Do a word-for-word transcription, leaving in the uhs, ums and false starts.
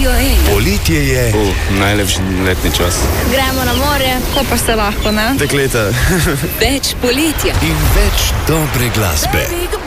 Radio ena. Poletje je. Uh, najlepši letni čas. Gremo na morje, ko pa se lahko, ne? Dekleta. Več poletja. In več dobre glasbe.